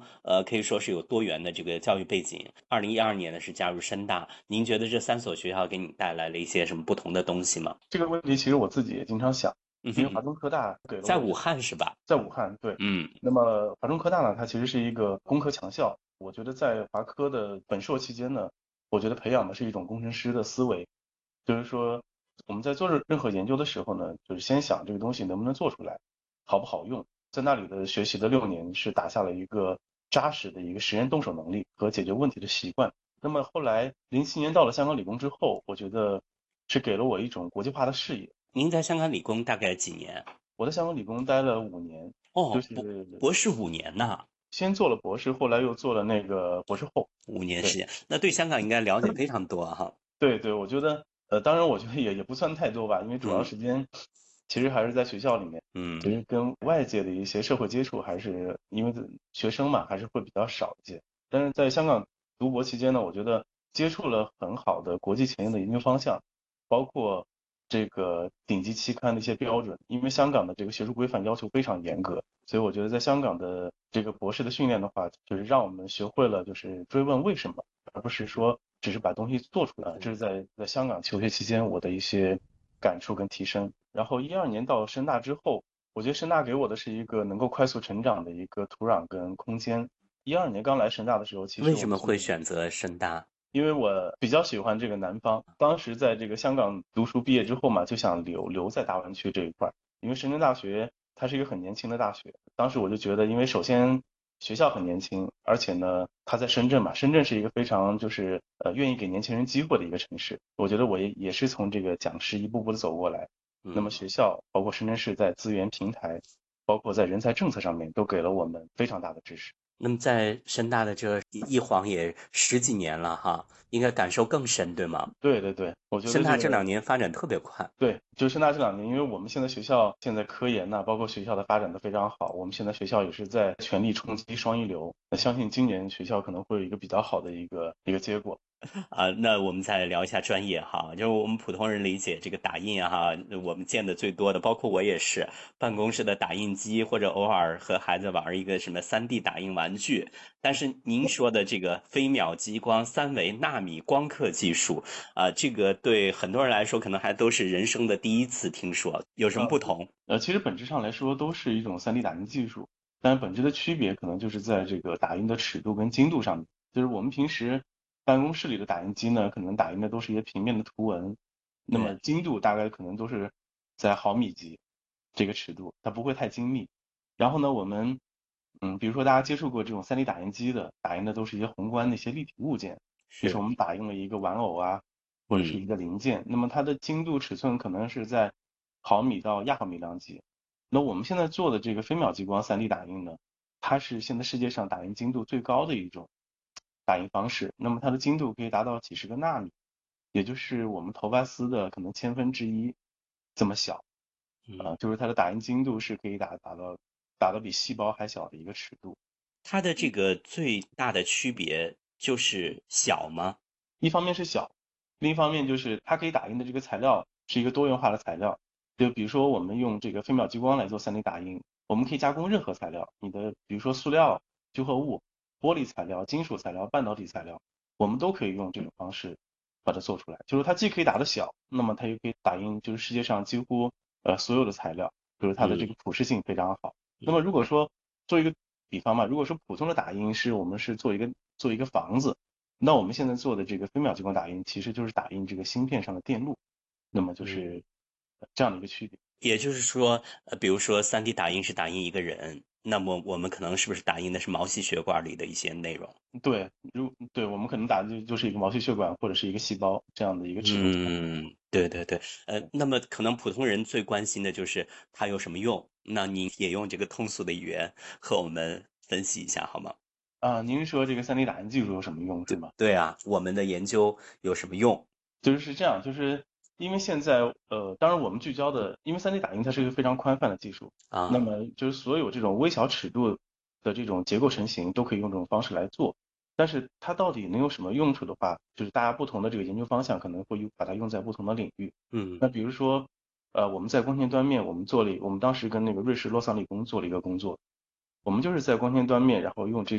可以说是有多元的这个教育背景。2012年呢是加入深大，您觉得这3所学校给你带来了一些什么不同的东西吗？ 这个问题其实我自己也经常想，因为华嗯哼， 中科大给了在武我汉是吧？ 在武汉，对。 嗯， 那么华中科大呢，它其实是一个工科强校。我觉得在华科的本硕期间呢，我觉得培养的是一种工程师的思维，就是说我们在做任何研究的时候呢，就是先想这个东西能不能做出来，好不好用。在那里的学习的6年是打下了一个扎实的一个实验动手能力和解决问题的习惯。那么后来07年到了香港理工之后，我觉得是给了我一种国际化的视野。 您在香港理工大概几年？ 我在香港理工待了5年，就哦， 是博士5年呐， 先做了博士，后来又做了那个博士后。对 5年时间，那对香港应该了解非常多哈。 对对，我觉得当然我觉得也不算太多吧，因为主要嗯时间其实还是在学校里面，其嗯。 实跟外界的一些社会接触还是因为学生嘛，还是会比较少一些。但是在香港读博期间呢，我觉得接触了很好的国际前沿的研究方向，包括这个顶级期刊的一些标准，因为香港的这个学术规范要求非常严格，所以我觉得在香港的这个博士的训练的话，就是让我们学会了就是追问为什么，而不是说只是把东西做出来。这是在香港求学期间我的一些感触跟提升。然后12年到深大之后，我觉得深大给我的是一个能够快速成长的一个土壤跟空间。12年刚来深大的时候，其实为什么我是会选择深大？ 因为我比较喜欢这个南方，当时在这个香港读书毕业之后嘛，就想留在大湾区这一块儿，因为深圳大学它是一个很年轻的大学，当时我就觉得，因为首先学校很年轻，而且呢它在深圳嘛，深圳是一个非常就是愿意给年轻人机会的一个城市，我觉得我也是从这个讲师一步步的走过来，那么嗯。 学校包括深圳市在资源平台，包括在人才政策上面都给了我们非常大的支持。 那么在深大的这一晃也十几年了哈，应该感受更深，对吗？ 对对对，我觉深大这得这个 2年发展特别快。 对，就是那这2年，因为我们现在学校现在科研呐，包括学校的发展都非常好，我们现在学校也是在全力冲击双一流。那相信今年学校可能会有一个比较好的一个结果。 那我们再聊一下专业哈，就是我们普通人理解这个打印啊哈，我们见的最多的，包括我也是，办公室的打印机或者偶尔和孩子玩一个什么3D 打印玩具。但是您说的这个飞秒激光、3维纳米光刻技术这个对很多人来说可能还都是人生的第一次听说，有什么不同？ 其实本质上来说都是一种3D 打印技术，但是本质的区别可能就是在这个打印的尺度跟精度上面。就是我们平时办公室里的打印机呢，可能打印的都是一些平面的图文，那么对。 精度大概可能都是在毫米级这个尺度，它不会太精密。然后呢，我们比如说大家接触过这种3D 打印机的，打印的都是一些宏观的一些立体物件，比如说是。 我们打印了一个玩偶啊，或者是嗯。 一个零件，那么它的精度尺寸可能是在毫米到亚毫米量级。那我们现在做的这个飞秒激光 3D 打印呢，它是现在世界上打印精度最高的一种打印方式。那么它的精度可以达到几十个纳米，也就是我们头发丝的可能1/1000这么小。 嗯。 就是它的打印精度是可以打到比细胞还小的一个尺度。 它的这个最大的区别就是小吗？ 一方面是小，另一方面就是它可以打印的这个材料是一个多元化的材料。就比如说我们用这个飞秒激光来做 3D 打印，我们可以加工任何材料，你的比如说塑料、聚合物、玻璃材料、金属材料、半导体材料，我们都可以用这种方式把它做出来。就是它既可以打得小，那么它又可以打印就是世界上几乎所有的材料，就是它的这嗯个普适性非常好。那嗯。 么如果说做一个比方嘛，如果说普通的打印是我们是做一个房子，那我们现在做的这个飞秒激光打印，其实就是打印这个芯片上的电路，那么就嗯。 是这样的一个区别。 也就是说，比如说3D 打印是打印一个人，那么我们可能是不是打印的是毛细血管里的一些内容？ 对，对我们可能打的就是一个毛细血管或者是一个细胞这样的一个尺度差。 嗯，对对对，那么可能普通人最关心的就是它有什么用，那您也用这个通俗的语言和我们分析一下好吗？ 您说这个 3D 打印技术有什么用是吗？ 对啊，我们的研究有什么用就是这样，就是因为现在当然我们聚焦的，因为 3D 打印它是一个非常宽泛的技术，那啊？ 么就是所有这种微小尺度的这种结构成型都可以用这种方式来做。但是它到底能有什么用处的话，就是大家不同的这个研究方向可能会把它用在不同的领域。 嗯那比如说，我们在光纤端面，我们当时跟那个瑞士洛桑理工做了一个工作，我们就是在光纤端面，然后用这